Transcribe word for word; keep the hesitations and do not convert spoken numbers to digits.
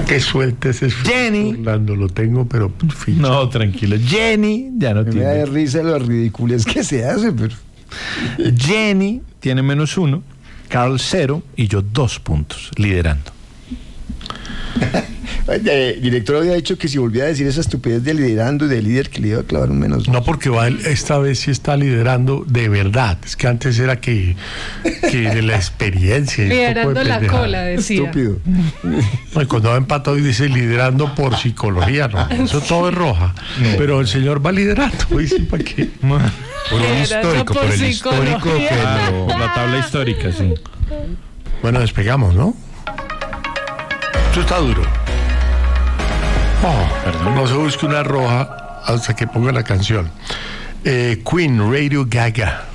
Que sueltes ese Jenny. Orlando, lo tengo, pero ficha. No, tranquilo. Jenny ya no Me tiene. da risa lo ridículo que se hace, pero... Jenny tiene menos uno, Carl cero y yo dos puntos, liderando. El director había dicho que si volvía a decir esa estupidez de liderando y de líder, que le iba a clavar un menos. No, porque va él, esta vez sí está liderando de verdad. Es que antes era que, que de la experiencia. Liderando la cola, decía. Estúpido. No, cuando va empatado y dice liderando por psicología, no. Eso todo es roja. No. Pero el señor va liderando. Dice, ¿para qué? Por un histórico, por, por el histórico que lo, la tabla histórica, sí. Bueno, despegamos, ¿no? Esto está duro. Oh, perdón. No se busque una roja hasta que ponga la canción. Eh, Queen, Radio Gaga.